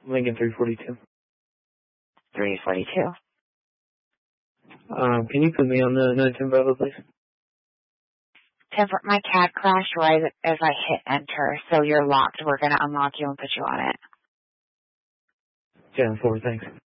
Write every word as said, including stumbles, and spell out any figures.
Lincoln three forty-two. three forty-two. Um, can you put me on the nine ten Bravo, please? ten four, my C A D crashed right as I hit enter, so you're locked. We're going to unlock you and put you on it. ten four, thanks.